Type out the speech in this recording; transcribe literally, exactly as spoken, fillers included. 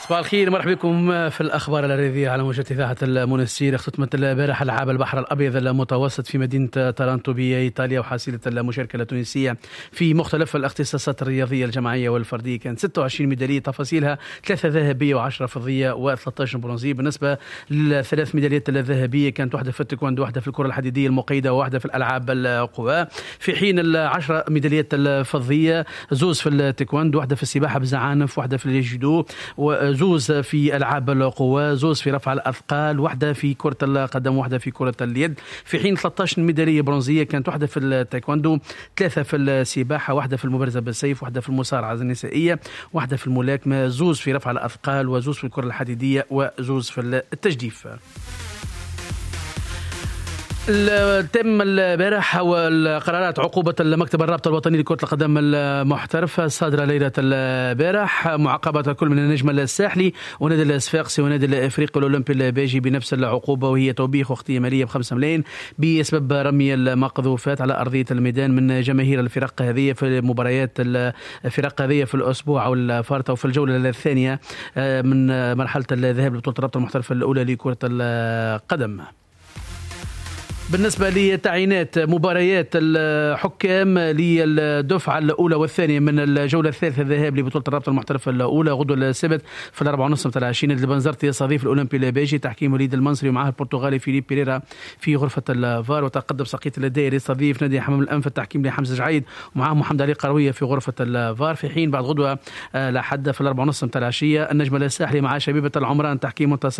صباح الخير، مرحبا بكم في الأخبار الرياضية على موجة إذاعة المنستير. اختتمت البارحة ألعاب البحر الأبيض المتوسط في مدينة تارانتو بإيطاليا، وحصيلة المشاركة التونسية في مختلف الاختصاصات الرياضية الجماعية والفردية كانت ستة وعشرين ميدالية، تفاصيلها ثلاثة ذهبية وعشرة فضية وثلاثة عشر برونزية. بالنسبة للثلاث ميداليات الذهبية كانت واحدة في التايكوندو، واحدة في الكرة الحديدية المقيدة، وواحدة في الألعاب القوى، في حين العشرة ميداليات الفضية زوز في التايكوندو، واحدة في السباحة بالزعانف، واحدة في الجودو، وزوز في ألعاب القوى، زوز في رفع الأثقال، واحدة في كرة القدم، واحدة في كرة اليد، في حين ثلاثة عشر ميدالية برونزية كانت واحدة في التايكوندو، ثلاثة في السباحة، واحدة في المبارزة بالسيف، واحدة في المصارعة النسائية، واحدة في الملاكمة، زوز في رفع الأثقال، وزوز في الكرة الحديدية، وزوز في التجديف. تم البارح والقرارات عقوبة المكتب الرابطة الوطني لكرة القدم المحترفة الصادرة ليلة البارح، معاقبة كل من النجم الساحلي ونادي الصفاقسي ونادي الافريقي والاولمبي الباجي بنفس العقوبة، وهي توبيخ واختية مالية بخمسة ملايين بسبب رمي المقذوفات على أرضية الميدان من جماهير الفرق هذه في مباريات الفرق هذه في الأسبوع أو الفارطة وفي الجولة الثانية من مرحلة الذهاب لبطولة الرابطة المحترفة الأولى لكرة القدم. بالنسبة لتعيينات مباريات الحكام للدفعة الأولى والثانية من الجولة الثالثة الذهاب لبطولة الرابطة المحترفة الأولى غدوة السبت في الأربعة ونصف متاع العشرين، نادي البنزرتي يستضيف الأولمبي الباجي، تحكيم وليد المنصري ومعه البرتغالي فيليب بيريرا في غرفة الفار، وتقدم سقيط الدائري يستضيف نادي حمام الأنف التحكيم لحمزة جعيد ومعه محمد علي قروية في غرفة الفار، في حين بعد غدوة لحد في الأربعة ونصف متاع العشية النجم الساحلي مع شبيبة العمران تحكيم منتصر